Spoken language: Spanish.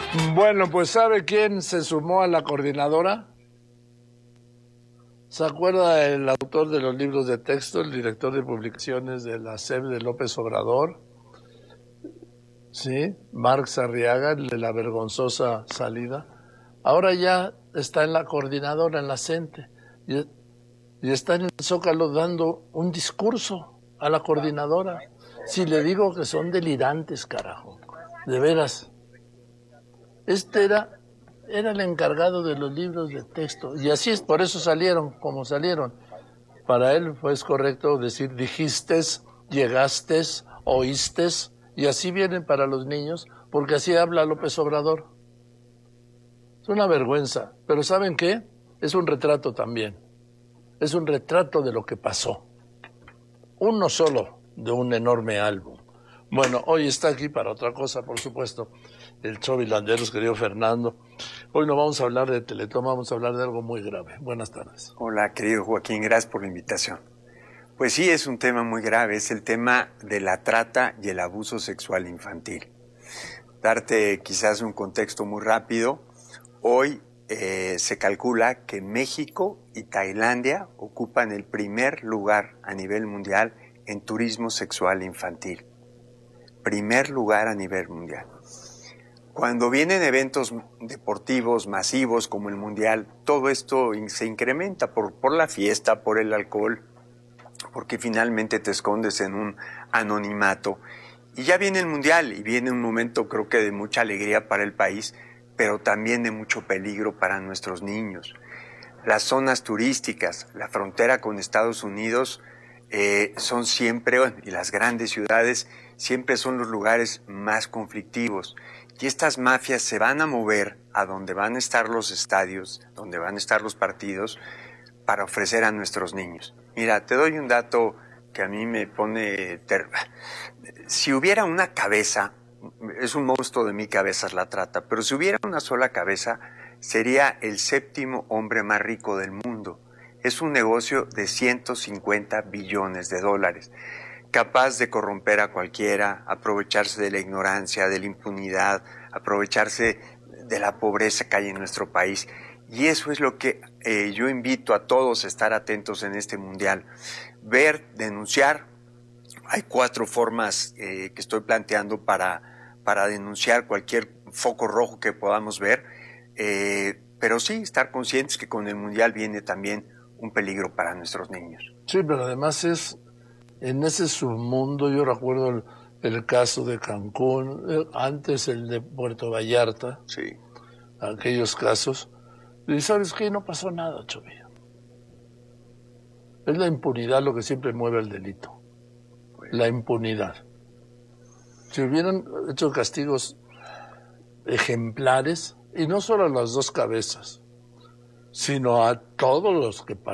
Bueno, pues ¿sabe quién se sumó a la coordinadora? ¿Se acuerda el autor de los libros de texto, el director de publicaciones de la SEP de López Obrador? Sí, Marx Arriaga, el de la vergonzosa salida. Ahora ya está en la coordinadora, en la CENTE, y está en el Zócalo dando un discurso a la coordinadora. Si le digo que son delirantes, carajo, de veras. Este era el encargado de los libros de texto, y así es, por eso salieron como salieron. Para él fue correcto decir dijistes, llegastes, oístes, y así vienen para los niños, porque así habla López Obrador. Es una vergüenza, pero ¿saben qué? Es un retrato también. Es un retrato de lo que pasó. Uno solo de un enorme álbum. Bueno, hoy está aquí para otra cosa, por supuesto, el Chovi Landeros, querido Fernando. Hoy no vamos a hablar de Teletón, vamos a hablar de algo muy grave. Buenas tardes. Hola, querido Joaquín, gracias por la invitación. Pues sí, es un tema muy grave, es el tema de la trata y el abuso sexual infantil. Darte quizás un contexto muy rápido. Hoy se calcula que México y Tailandia ocupan el primer lugar a nivel mundial en turismo sexual infantil. Primer lugar a nivel mundial. Cuando vienen eventos deportivos masivos como el Mundial, todo esto se incrementa por la fiesta, por el alcohol, porque finalmente te escondes en un anonimato. Y ya viene el Mundial y viene un momento creo que de mucha alegría para el país, pero también de mucho peligro para nuestros niños. Las zonas turísticas, la frontera con Estados Unidos son siempre, y las grandes ciudades siempre son los lugares más conflictivos. Y estas mafias se van a mover a donde van a estar los estadios, donde van a estar los partidos, para ofrecer a nuestros niños. Mira, te doy un dato que a mí me pone... Si hubiera una cabeza, es un monstruo de mil cabezas la trata, pero si hubiera una sola cabeza, sería el 7º hombre más rico del mundo. Es un negocio de 150 billones de dólares, capaz de corromper a cualquiera, aprovecharse de la ignorancia, de la impunidad, aprovecharse de la pobreza que hay en nuestro país. Y eso es lo que yo invito a todos a estar atentos en este mundial. Ver, denunciar. Hay 4 formas que estoy planteando para denunciar cualquier foco rojo que podamos ver. Pero sí, estar conscientes que con el mundial viene también un peligro para nuestros niños. Sí, pero además es en ese submundo. Yo recuerdo el caso de Cancún, antes el de Puerto Vallarta, sí, aquellos casos. Y ¿sabes qué? No pasó nada, Chovi. Es la impunidad lo que siempre mueve el delito. La impunidad. Si hubieran hecho castigos ejemplares, y no solo a las 2 cabezas, sino a todos los que